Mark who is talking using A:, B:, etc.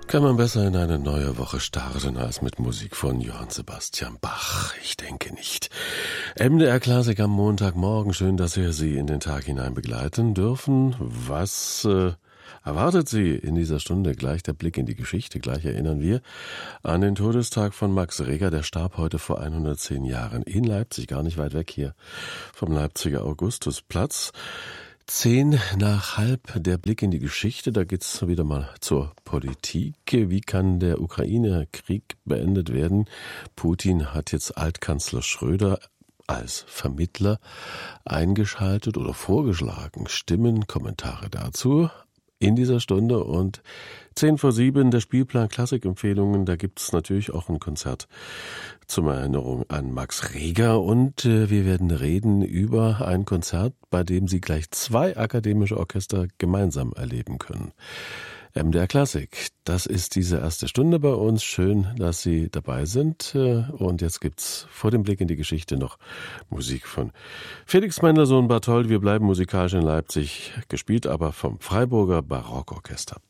A: Kann man besser in eine neue Woche starten als mit Musik von Johann Sebastian Bach? Ich denke nicht. MDR Klassik am Montagmorgen. Schön, dass wir Sie in den Tag hinein begleiten dürfen. Was erwartet Sie in dieser Stunde? Gleich der Blick in die Geschichte. Gleich erinnern wir an den Todestag von Max Reger. Der starb heute vor 110 Jahren in Leipzig, gar nicht weit weg hier vom Leipziger Augustusplatz. 10:10, der Blick in die Geschichte. Da geht's wieder mal zur Politik. Wie kann der Ukraine-Krieg beendet werden? Putin hat jetzt Altkanzler Schröder als Vermittler eingeschaltet oder vorgeschlagen. Stimmen, Kommentare dazu in dieser Stunde. Und 6:10 der Spielplan Klassikempfehlungen. Da gibt's natürlich auch ein Konzert zur Erinnerung an Max Reger. Und wir werden reden über ein Konzert, bei dem Sie gleich 2 akademische Orchester gemeinsam erleben können. MDR Klassik, das ist diese erste Stunde bei uns. Schön, dass Sie dabei sind. Und jetzt gibt's vor dem Blick in die Geschichte noch Musik von Felix Mendelssohn Barthold. Wir bleiben musikalisch in Leipzig, gespielt aber vom Freiburger Barockorchester.